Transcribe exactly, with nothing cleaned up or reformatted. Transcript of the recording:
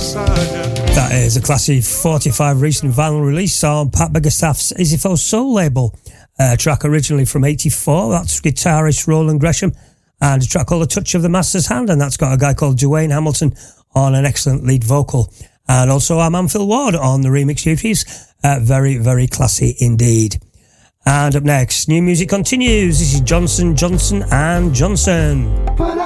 That is a classy forty-five recent vinyl release on Pat Biggerstaff's Isifo Soul label. A track originally from eighty-four, that's guitarist Roland Gresham, and a track called A Touch of the Master's Hand, and that's got a guy called Dwayne Hamilton on an excellent lead vocal. And also our man Phil Ward on the remix duties. Uh, very, very classy indeed. And up next, new music continues. This is Johnson, Johnson and Johnson.